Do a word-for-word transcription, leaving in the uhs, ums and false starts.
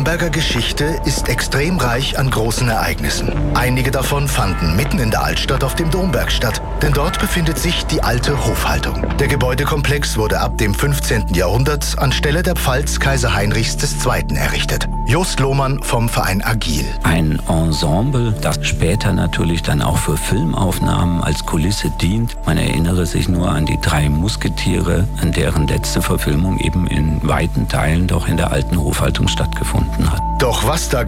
Bamberger Geschichte ist extrem reich an großen Ereignissen. Einige davon fanden mitten in der Altstadt auf dem Domberg statt, denn dort befindet sich die alte Hofhaltung. Der Gebäudekomplex wurde ab dem fünfzehnten Jahrhundert anstelle der Pfalz Kaiser Heinrichs der Zweite errichtet. Jost Lohmann vom Verein Agil. Ein Ensemble, das später natürlich dann auch für Filmaufnahmen als Kulisse dient. Man erinnere sich nur an die drei Musketiere, an deren letzte Verfilmung eben in weiten Teilen doch in der alten Hofhaltung stattgefunden hat. Doch was da